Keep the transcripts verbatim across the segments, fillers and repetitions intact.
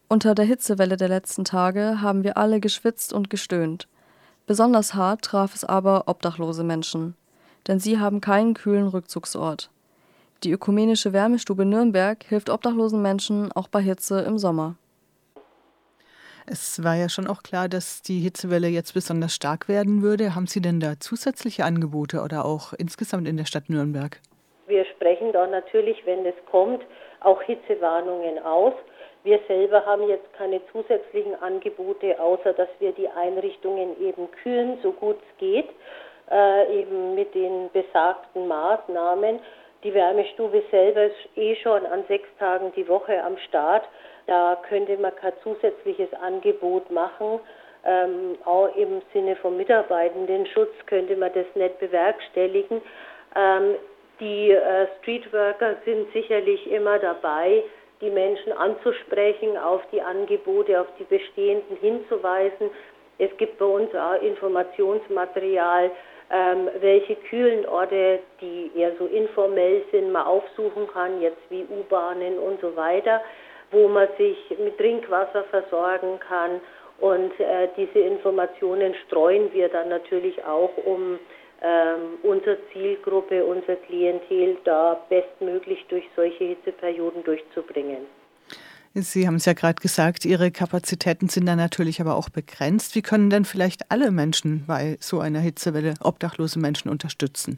Unter der Hitzewelle der letzten Tage haben wir alle geschwitzt und gestöhnt. Besonders hart traf es aber obdachlose Menschen, denn sie haben keinen kühlen Rückzugsort. Die Ökumenische Wärmestube Nürnberg hilft obdachlosen Menschen auch bei Hitze im Sommer. Es war ja schon auch klar, dass die Hitzewelle jetzt besonders stark werden würde. Haben Sie denn da zusätzliche Angebote oder auch insgesamt in der Stadt Nürnberg? Wir sprechen da natürlich, wenn es kommt, auch Hitzewarnungen aus. Wir selber haben jetzt keine zusätzlichen Angebote, außer dass wir die Einrichtungen eben kühlen, so gut es geht, äh, eben mit den besagten Maßnahmen. Die Wärmestube selber ist eh schon an sechs Tagen die Woche am Start. Da könnte man kein zusätzliches Angebot machen. Ähm, auch im Sinne vom Mitarbeitendenschutz könnte man das nicht bewerkstelligen. Ähm, die äh, Streetworker sind sicherlich immer dabei, die Menschen anzusprechen, auf die Angebote, auf die bestehenden hinzuweisen. Es gibt bei uns auch Informationsmaterial, ähm, welche kühlen Orte, die eher so informell sind, man aufsuchen kann, jetzt wie U-Bahnen und so weiter, wo man sich mit Trinkwasser versorgen kann. Und äh, diese Informationen streuen wir dann natürlich auch, um ähm, unsere Zielgruppe, unser Klientel da bestmöglich durch solche Hitzeperioden durchzubringen. Sie haben es ja gerade gesagt, Ihre Kapazitäten sind dann natürlich aber auch begrenzt. Wie können denn vielleicht alle Menschen bei so einer Hitzewelle obdachlose Menschen unterstützen?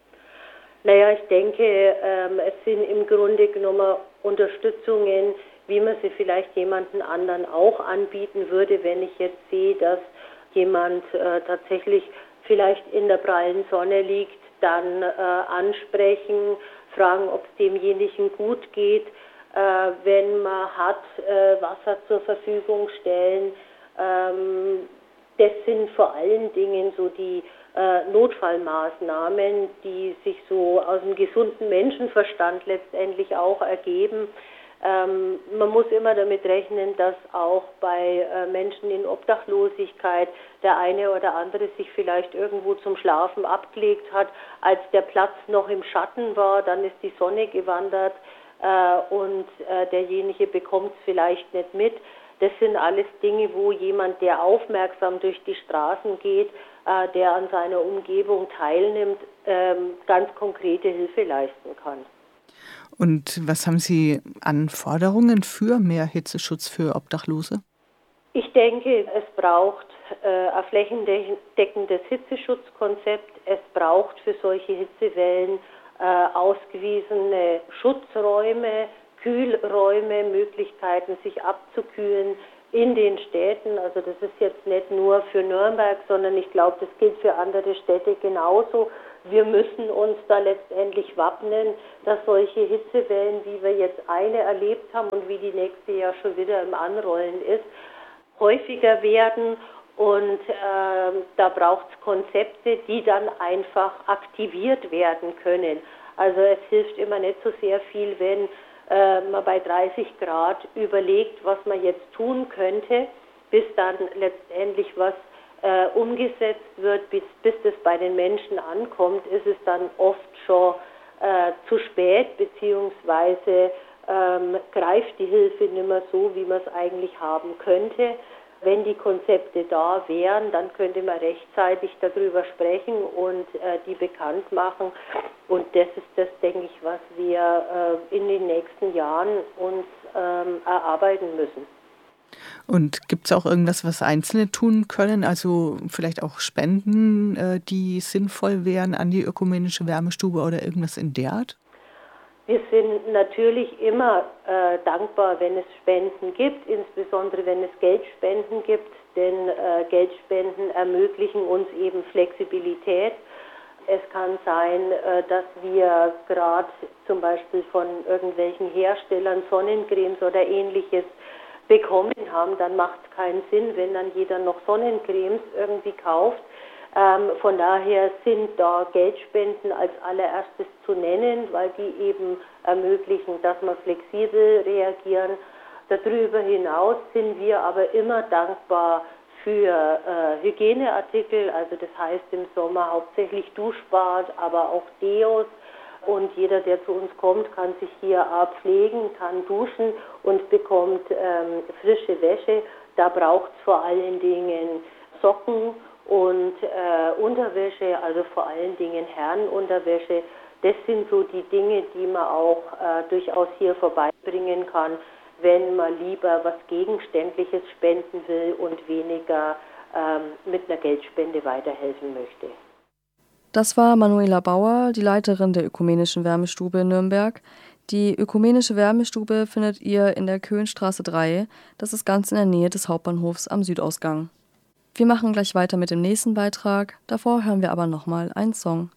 Naja, ich denke, ähm, es sind im Grunde genommen Unterstützungen, wie man sie vielleicht jemanden anderen auch anbieten würde, wenn ich jetzt sehe, dass jemand äh, tatsächlich vielleicht in der prallen Sonne liegt, dann äh, ansprechen, fragen, ob es demjenigen gut geht. Äh, wenn man hat, äh, Wasser zur Verfügung stellen. Ähm, das sind vor allen Dingen so die äh, Notfallmaßnahmen, die sich so aus dem gesunden Menschenverstand letztendlich auch ergeben. Ähm, man muss immer damit rechnen, dass auch bei äh, Menschen in Obdachlosigkeit der eine oder andere sich vielleicht irgendwo zum Schlafen abgelegt hat, als der Platz noch im Schatten war, dann ist die Sonne gewandert äh, und äh, derjenige bekommt es vielleicht nicht mit. Das sind alles Dinge, wo jemand, der aufmerksam durch die Straßen geht, äh, der an seiner Umgebung teilnimmt, ähm, ganz konkrete Hilfe leisten kann. Und was haben Sie an Forderungen für mehr Hitzeschutz für Obdachlose? Ich denke, es braucht äh, ein flächendeckendes Hitzeschutzkonzept. Es braucht für solche Hitzewellen äh, ausgewiesene Schutzräume, Kühlräume, Möglichkeiten, sich abzukühlen in den Städten. Also das ist jetzt nicht nur für Nürnberg, sondern ich glaube, das gilt für andere Städte genauso. Wir müssen uns da letztendlich wappnen, dass solche Hitzewellen, wie wir jetzt eine erlebt haben und wie die nächste ja schon wieder im Anrollen ist, häufiger werden. Und äh, da braucht es Konzepte, die dann einfach aktiviert werden können. Also es hilft immer nicht so sehr viel, wenn äh, man bei dreißig Grad überlegt, was man jetzt tun könnte, bis dann letztendlich was äh, umgesetzt wird, bis, bis das bei den Menschen ankommt, ist es dann oft schon äh, zu spät, beziehungsweise ähm, greift die Hilfe nicht mehr so, wie man es eigentlich haben könnte. Wenn die Konzepte da wären, dann könnte man rechtzeitig darüber sprechen und äh, die bekannt machen. Und das ist das, denke ich, was wir äh, in den nächsten Jahren uns ähm, erarbeiten müssen. Und gibt es auch irgendwas, was Einzelne tun können? Also vielleicht auch Spenden, äh, die sinnvoll wären an die ökumenische Wärmestube oder irgendwas in der Art? Wir sind natürlich immer äh, dankbar, wenn es Spenden gibt, insbesondere wenn es Geldspenden gibt, denn äh, Geldspenden ermöglichen uns eben Flexibilität. Es kann sein, äh, dass wir gerade zum Beispiel von irgendwelchen Herstellern Sonnencremes oder Ähnliches bekommen haben, dann macht es keinen Sinn, wenn dann jeder noch Sonnencremes irgendwie kauft. Ähm, von daher sind da Geldspenden als allererstes zu nennen, weil die eben ermöglichen, dass wir flexibel reagieren. Darüber hinaus sind wir aber immer dankbar für äh, Hygieneartikel, also das heißt im Sommer hauptsächlich Duschbad, aber auch Deos, Und jeder, der zu uns kommt, kann sich hier pflegen, kann duschen und bekommt ähm, frische Wäsche. Da braucht es vor allen Dingen Socken und äh, Unterwäsche, also vor allen Dingen Herrenunterwäsche. Das sind so die Dinge, die man auch äh, durchaus hier vorbeibringen kann, wenn man lieber was Gegenständliches spenden will und weniger ähm, mit einer Geldspende weiterhelfen möchte. Das war Manuela Bauer, die Leiterin der Ökumenischen Wärmestube in Nürnberg. Die Ökumenische Wärmestube findet ihr in der Köhnstraße drei. Das ist ganz in der Nähe des Hauptbahnhofs am Südausgang. Wir machen gleich weiter mit dem nächsten Beitrag. Davor hören wir aber nochmal einen Song.